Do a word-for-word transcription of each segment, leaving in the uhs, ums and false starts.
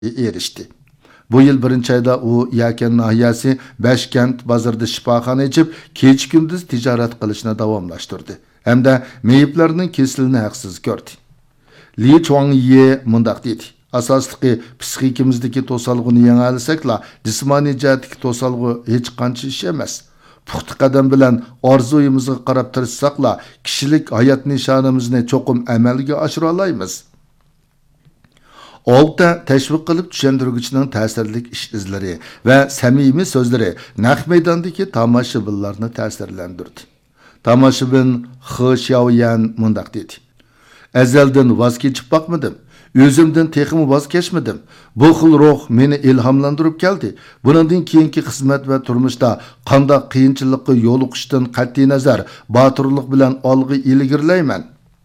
erişdi. Bu yıl birinchi ayda u Yakan nahiyasi Bashkent bozorida shifoxona ichib, kecha kunduz tijorat qilishni davomlashtirdi hamda meyiplarning kesilini haqsiz ko'rdi. Li Chuangye mundaq dedi: Asosliqi psixikimizdagi to'salg'uni yengilsakla, jismoniy jihatdagi to'salg'u hech qancha ish emas. Puxta qadam bilan orzuyimizga qarab tirishsaqla, kishilik hayot nishonimizni cho'qim amalga oshira olamiz. Olta təşviq qilib tushuntirguchining ta'sirli ish izlari va samimiy so'zlari naq maydondagi tomoshabinlarni ta'sirlantirdi. Tomoshabin He Xiaoyan mundaq dedi: Azaldan voz kechib boqmadim. O'zimdan texmi voz kechmadim. Bu xil ruh meni ilhomlantirib keldi. Bundan keyingi xizmat va turmushda qanday qiyinchilikqa yo'liqishdan qat'iy nazar botirlik bilan olg'i ilgirlayman.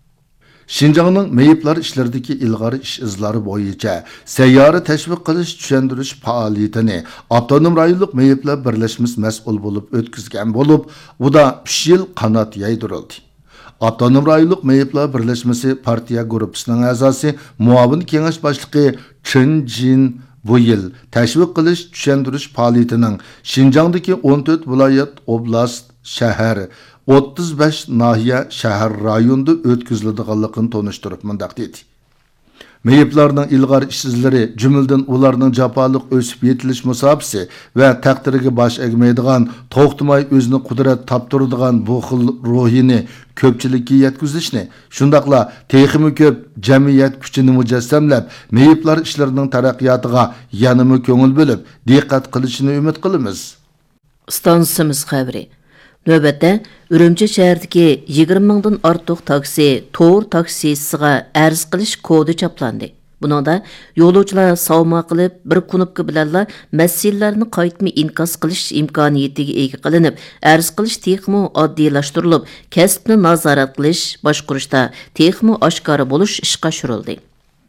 Şinjanның meyiplar işlerdeki ilgari iş izlari boyunca seyyari teşvik qilish tushundirish faoliyatini avtonom rayonlik meyiplar birleşmesi mas'ul bo'lib o'tkazgan bo'lib, u da uch yil qanot yaydirildi. Avtonom rayonlik meyiplar birleşmesi partiya gruppasining a'zosi muavin kengash boshlig'i Chen Jin bu yil teşvik qilish tushundirish faoliyatining Şinjandagi o'n to'rt viloyat, oblast, shahar o'ttiz besh nahiya shahar rayonida o'tkaziladiganligini tonishtirib mundaq dedi. Meyiplarning ilg'or ishsizlari, jumladan ularning jafoliq o'sib yetilish musofasi va taqdiriga bosh egmaydigan, to'xtamay o'zini qudrat toptiradigan bu xil ruhini ko'pchilikka yetkazishni, shundaqla texmi ko'p jamiyat kuchini mujassamlab, meyiplar ishlarining taraqqiyotiga yanimi ko'ngil bo'lib, diqqat qilishini umid qilamiz. Stansimiz xabari. Növbətdə Ürümçi şəhərdəki yigirma mingdan ortiq taksi, to'g'ri taksisiga arz qilish kodi chaplandi. Buningda yo'lovchilar savma qilib, bir kunupka bilanla masalalarni qaytma inkos qilish imkoniyatiga ega qilinib, arz qilish texmo oddiylashtirilib, kasbni nazorat qilish, boshqarishda texmo oshkora bo'lish ishga tushirildi.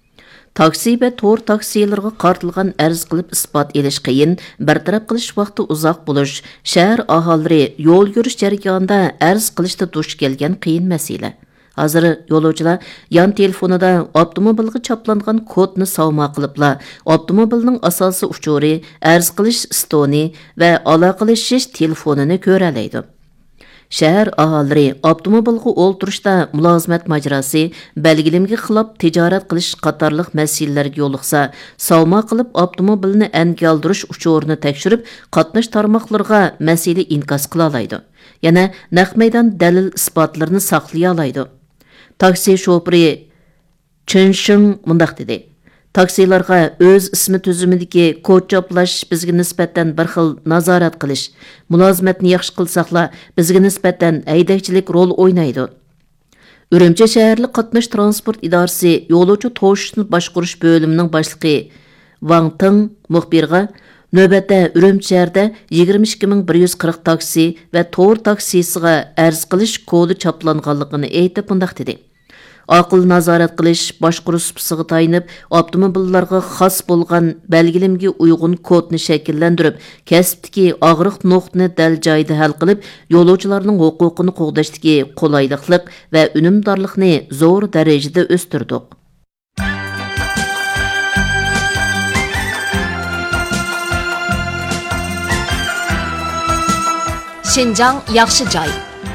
Taksi və tor taksilərə qartılğan ərz qılıb ispat eliş qiyin, bartaraf qilish vaqti uzoq bo'lish, shahar aholilari yo'l yurish jarayonida ərz qilishda duch kelgan qiyin masala. Hozir yo'lovchilar yon telefonida avtomobilga chaplangan kodni savma qilibla, avtomobilning asosiy uchuri, ərz qilish stoni va aloqalashish telefonini ko'ra oladi. Şəhər aholilari avtomobilga o'ltirishda mulozimat majrosi, belgilimga xilof tijorat qilish qatorliq masalalarga yo'liqsa, savma qilib avtomobilni angaldirish uchurini tekshirib, qatnash tarmoqlariga masala inkos qila oladi. Yana naq maydon dalil isbotlarini saqlay oladi. Taksi shoferi Chen Sheng mundaq dedi: Taksilarga o'z ismi tuzumidagi kod choplash bizga nisbatan bir xil nazorat qilish, mulozimatni yaxshi qilsaqla bizga nisbatan haydakchilik rol o'ynaydi. Ürümçi shaharlik qatnash transport idorasi yo'lovchi to'shishni boshqarish bo'limining boshlig'i Wang Teng muxbirga navbatda Ürümçi shaharda yigirma ikki ming bir yuz qirq taksi va to'g'ri taksisiga arz qilish kodi chaplanganligini aytib bundaq dedi: Aqıl nazorat qilish, boshqaruv sipasiga tayinib, avtomobillarga xos bo'lgan belgilimga uyg'un kodni shakllantirib, kasbdagi og'riq nuqtani dal joyida hal qilib, yo'lovchilarning huquqini qo'g'dashdagi qulayliklik va unumdorlikni zo'r darajada o'stirdik. Şinjan yaxshi joy.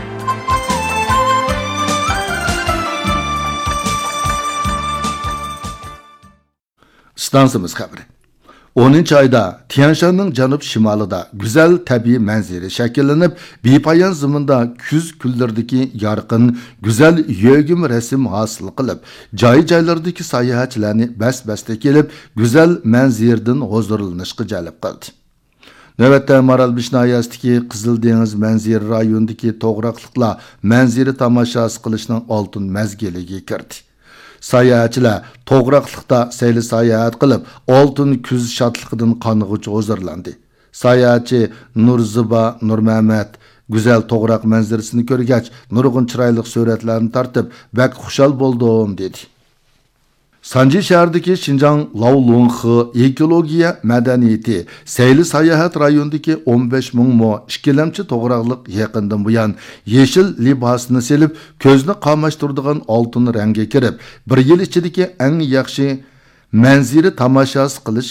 Stansimiz xabari. o'ninchi ayda Tianshanning janub shimolida go'zal tabiiy manzara shakllanib, bepoyon zaminda kuz kunlaridagi yorqin, go'zal yo'g'im rasm hosil qilib, joy-joylardagi sayohatchilarni bas-basda kelib, go'zal manzaradan huzurlanishga jalb qildi. Navbatda Maralbish noyasidagi Qizil dengiz manzara rayonidagi to'g'raqliqlar manzara tomosha qilishning oltin mazgiliga kirdi. Sayohatchilar to'g'raqliqda sayli sayohat qilib, oltin kuz shodligidan qong'uch huzurlandi. Sayohatchi Nurziba Nurmamat go'zal to'g'raq manzarasini ko'rgach, nurg'un chiroyli suratlarni tortib, "Bak xushal bo'ldim" dedi. Sanji shahridagi Şinjan Laolongxi ekologiya madaniyati sayli sayohat rayonidagi o'n besh ming mo ikkilamchi to'g'raqliq yaqindan buyon yeshil libosini selib, ko'zni qamashtiradigan oltin rangga kirib, bir yil ichidagi eng yaxshi manziri tamoshasi qilish